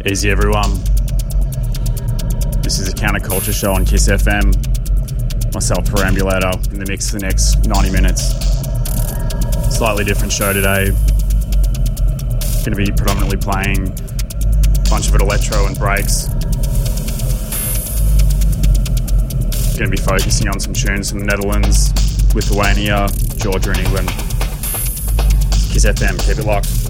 Easy everyone. This is a counterculture show on Kiss FM. Myself, Perambulator, in the mix for the next 90 minutes. Slightly different show today. Going to be predominantly playing a bunch of it electro and breaks. Going to be focusing on some tunes from the Netherlands, Lithuania, Georgia and England. Kiss FM, keep it locked.